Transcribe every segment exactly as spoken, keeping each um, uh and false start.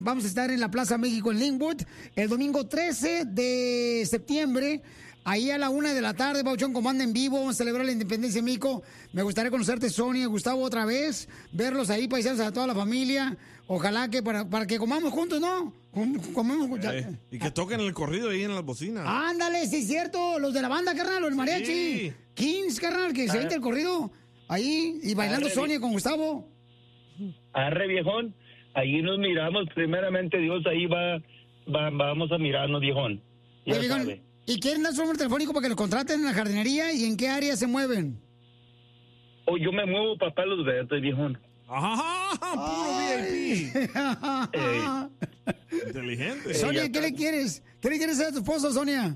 Vamos a estar en la Plaza México en Linwood el domingo trece de septiembre. Ahí a la una de la tarde, Pauchón, como anda en vivo, vamos a celebrar la independencia de México. Me gustaría conocerte, Sonia, Gustavo, otra vez, verlos ahí, paisanos, a toda la familia. Ojalá que para, para que comamos juntos, ¿no? Com- comemos, Eh, y que toquen el corrido ahí en las bocinas. Ándale, sí es cierto, los de la banda, carnal, los mariachi. Sí. Kings, carnal, que se avienta el corrido ahí y bailando Arre, Sonia con Gustavo. Arre, viejón. Ahí nos miramos, primeramente Dios, ahí va, va vamos a mirarnos, viejón. Ya Oye, viejón, sabe. ¿y quieren dar su número telefónico para que los contraten en la jardinería y en qué área se mueven? Oh, yo me muevo para Palos Verdes, viejón. Ajá, puro V I P. Ey. Inteligente. Sonia, ya ¿qué le está. quieres? ¿Qué le quieres hacer a tu esposo, Sonia?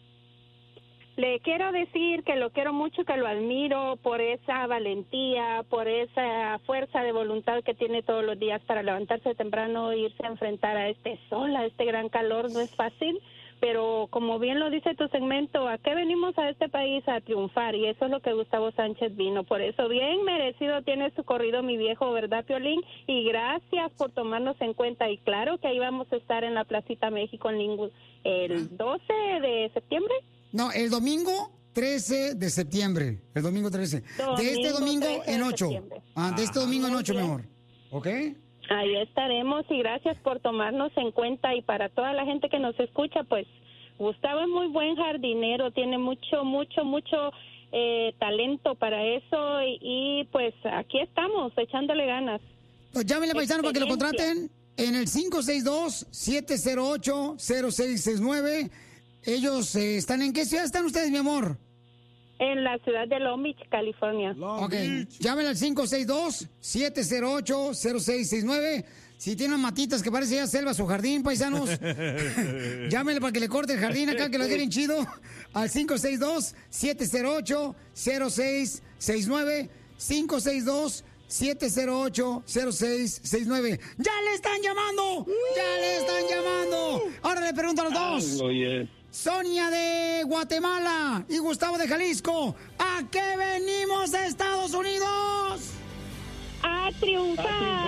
Le quiero decir que lo quiero mucho, que lo admiro por esa valentía, por esa fuerza de voluntad que tiene todos los días para levantarse temprano e irse a enfrentar a este sol, a este gran calor. No es fácil, pero como bien lo dice tu segmento, ¿a qué venimos a este país? A triunfar, y eso es lo que Gustavo Sánchez vino. Por eso, bien merecido tiene su corrido, mi viejo, ¿verdad, Piolín? Y gracias por tomarnos en cuenta. Y claro que ahí vamos a estar en la Placita México en Linwood el doce de septiembre. No, el domingo trece de septiembre. El domingo trece. Domingo de este domingo trece en de ocho. septiembre. Ah, de este domingo en Muy ocho, mi bien. amor. ¿Ok? Ahí estaremos y gracias por tomarnos en cuenta, y para toda la gente que nos escucha, pues Gustavo es muy buen jardinero, tiene mucho, mucho, mucho eh, talento para eso y, y pues aquí estamos echándole ganas. Pues llámenle, paisano, para que lo Experiencia. contraten en el cinco seis dos, siete cero ocho, cero seis seis nueve. Ellos eh, están en qué ciudad están ustedes, mi amor? En la ciudad de Long Beach, California. Long Ok, Beach. llámenle al cinco seis dos, siete cero ocho, cero seis seis nueve. Si tienen matitas que parece ya selva su jardín, paisanos, llámenle para que le corte el jardín acá, que lo deje bien chido, al cinco seis dos, siete cero ocho, cero seis seis nueve, cinco seis dos, siete cero ocho, cero seis seis nueve. ¡Ya le están llamando! ¡Ya le están llamando! Ahora le pregunto a los dos. Oye, Sonia de Guatemala y Gustavo de Jalisco, ¿a qué venimos a Estados Unidos? ¡A triunfar!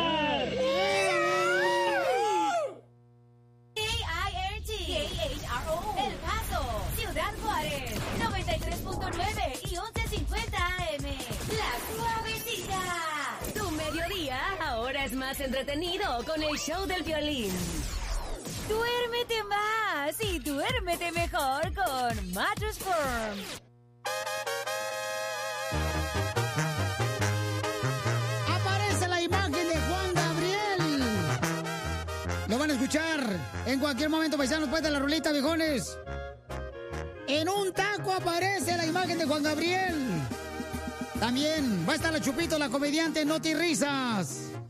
K I R T, K H R O, El Paso, Ciudad Juárez, noventa y tres punto nueve y once cincuenta A M. La Suavecita. Tu mediodía ahora es más entretenido con el show del violín. Duérmete más y duérmete mejor con Mattress Firm. Aparece la imagen de Juan Gabriel. Lo van a escuchar en cualquier momento, paisanos, después de la ruleta, viejones. En un taco aparece la imagen de Juan Gabriel. También va a estar la Chupito, la comediante Noti Risas.